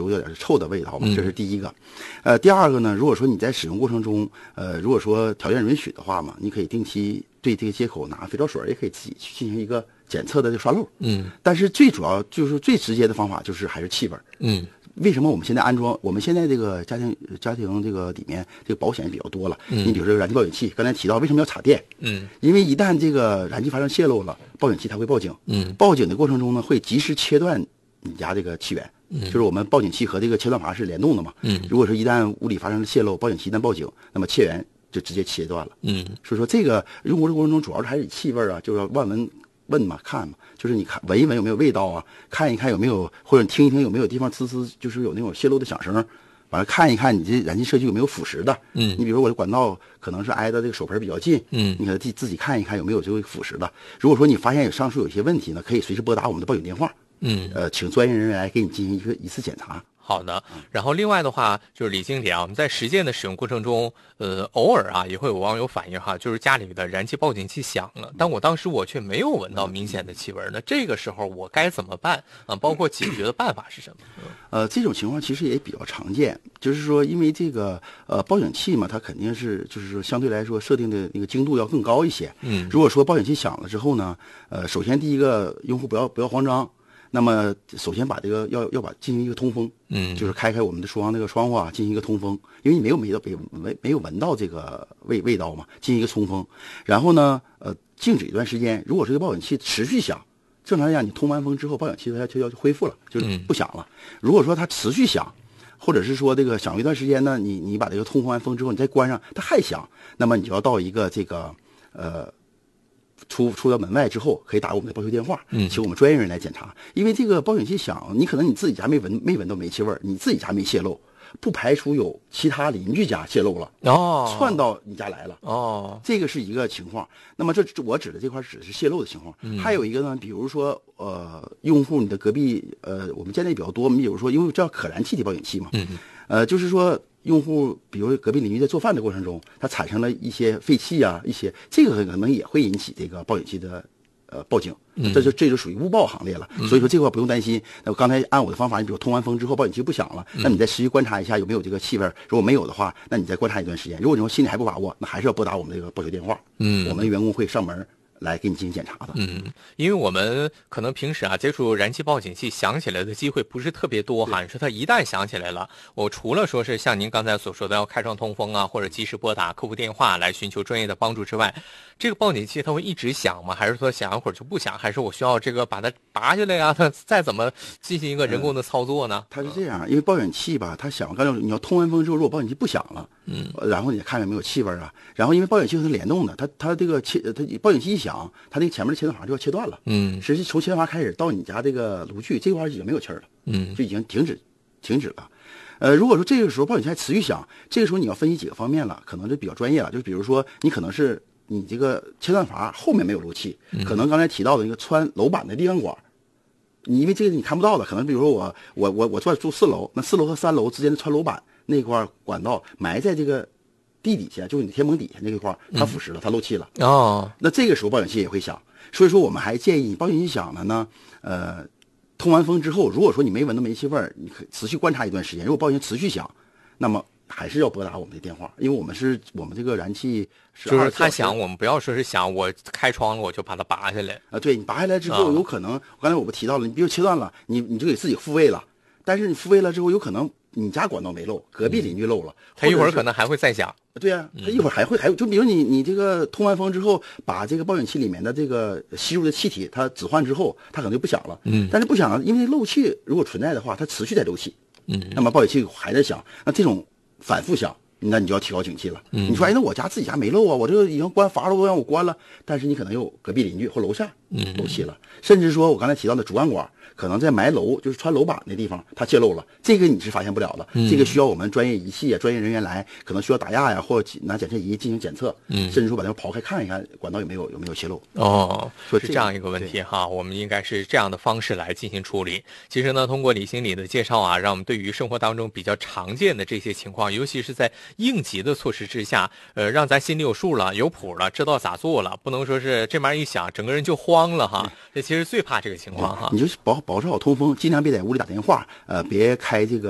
有点臭的味道嘛，这是第一个。第二个呢，如果说你在使用过程中，如果说条件允许的话嘛，你可以定期对这个接口拿肥皂水，也可以自己去进行一个检测的这个刷漏。但是最主要就是最直接的方法就是还是气味。为什么我们现在安装？我们现在这个家庭这个里面这个保险比较多了。你比如说燃气报警器，刚才提到为什么要插电？因为一旦这个燃气发生泄漏了，报警器它会报警。报警的过程中呢，会及时切断你家这个气源。就是我们报警器和这个切断阀是联动的嘛。如果说一旦屋里发生了泄漏，报警器一旦报警，那么气源就直接切断了。所以说这个用户的过程中，主要是还是以气味啊，就是要望闻问嘛，看嘛，就是你看闻一闻有没有味道啊，看一看有没有，或者你听一听有没有地方呲呲，就是有那种泄漏的响声，完了看一看你这燃气设计有没有腐蚀的。你比如说我的管道可能是挨着这个手盆比较近，你可能自己看一看有没有这个腐蚀的。如果说你发现有上述有些问题呢，可以随时拨打我们的报警电话。请专业人员来给你进行一次检查。 好的，然后另外的话就是李经理啊，我们在实践的使用过程中，偶尔啊也会有网友反映哈，就是家里的燃气报警器响了，但我当时我却没有闻到明显的气味，那这个时候我该怎么办啊？包括解决的办法是什么？ 这种情况其实也比较常见，就是说因为这个报警器嘛，它肯定是就是说相对来说设定的那个精度要更高一些。如果说报警器响了之后呢，首先第一个用户不要慌张。那么首先把这个要进行一个通风，就是开我们的厨房那个窗户啊，进行一个通风，因为你没有闻到这个味道嘛，进行一个通风。然后呢，静止一段时间，如果这个报警器持续响，正常来讲你通完风之后，报警器它就要恢复了，就是不响了。如果说它持续响，或者是说这个响一段时间呢，你把这个通完风之后，你再关上，它还响，那么你就要到一个这个出到门外之后，可以打我们的报修电话，请我们专业人员来检查。因为这个报警器响，你可能你自己家没闻到煤气味，你自己家没泄漏，不排除有其他邻居家泄漏了，窜到你家来了，这个是一个情况。那么我指的这块指的是泄漏的情况。还有一个呢，比如说用户你的隔壁我们见的也比较多，我们比如说因为叫可燃气体报警器嘛，就是说。用户比如隔壁邻居在做饭的过程中，它产生了一些废气啊，这个可能也会引起这个报警器的报警，这就属于误报行列了。所以说这块不用担心。那我刚才按我的方法，你比如通完风之后报警器不响了，那你再实际观察一下有没有这个气味，如果没有的话，那你再观察一段时间。如果你说心里还不把握，那还是要拨打我们这个报修电话，我们员工会上门来给你进行检查的。 因为我们可能平时啊接触燃气报警器响起来的机会不是特别多哈。你说它一旦响起来了，我除了说是像您刚才所说的要开窗通风啊，或者及时拨打客服电话来寻求专业的帮助之外，这个报警器它会一直响吗？还是说响一会儿就不响？还是我需要这个把它拔下来啊？它再怎么进行一个人工的操作呢？ 它是这样，因为报警器吧，它响，刚才你要通完风之后，如果报警器不响了，然后你看有没有气味啊？然后因为报警器是联动的，它这个它报警器一响，它那前面的切断阀就要切断了。实际从切断阀开始到你家这个炉具这块已经没有气儿了，就已经停止了。如果说这个时候报警器还持续响，这个时候你要分析几个方面了，可能就比较专业了。就比如说你可能是你这个切断阀后面没有漏气，可能刚才提到的一个穿楼板的离岸管。你因为这个你看不到的，可能比如说我住4楼，那4楼和3楼之间的穿楼板那块管道埋在这个地底下，就是你天棚底下那一块，它腐蚀了，它漏气了。那这个时候报警器也会响。所以说我们还建议你报警器响了呢，通完风之后，如果说你没闻到煤气味儿，你可以持续观察一段时间。如果报警器持续响，那么还是要拨打我们的电话，因为我们这个燃气就是它响，我们不要说是响，我开窗了我就把它拔下来。 对，你拔下来之后，有可能刚才我不提到了，你比如切断了，你就给自己复位了，但是你复位了之后，有可能你家管道没漏，隔壁邻居漏了， 它一会儿可能还会再响。 对啊，它一会儿还有，就比如你这个通完风之后，把这个报警器里面的这个吸入的气体它止换之后，它可能就不响了。但是不响了，因为漏气如果存在的话，它持续在漏气。那么报警器还在响，那这种反复响，那你就要提高警惕了。你说，哎，那我自己家没漏啊，我这个已经阀都让我关了，但是你可能有隔壁邻居或楼下漏气了，甚至说我刚才提到的主干管可能在埋楼，就是穿楼板的地方它泄漏了，这个你是发现不了的，这个需要我们专业仪器啊、专业人员来，可能需要打压呀，或者拿检测仪进行检测，甚至说把它刨开看一看管道有没有泄漏。 是这样一个问题哈，我们应该是这样的方式来进行处理。其实呢，通过李经理的介绍啊，让我们对于生活当中比较常见的这些情况，尤其是在应急的措施之下，让咱心里有数了、有谱了，知道咋做了，不能说是这玩意儿一响，整个人就慌了哈。这其实最怕这个情况哈。 你就保持好通风，尽量别在屋里打电话，别开这个